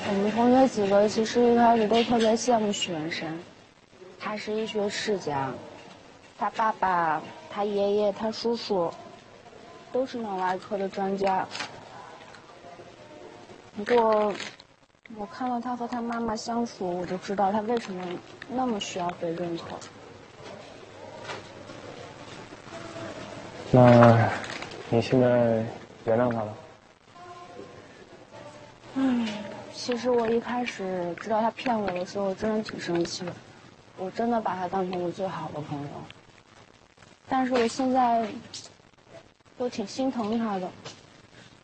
我们同学几个其实一开始都特别羡慕许文山，他是医学世家，他爸爸、他爷爷、他叔叔都是脑外科的专家。不过，我看到他和他妈妈相处，我就知道他为什么那么需要被认可。 那，你现在原谅他了？ 其实我一开始知道他骗我的时候，我真的挺生气的，我真的把他当成我最好的朋友。但是我现在都挺心疼他的，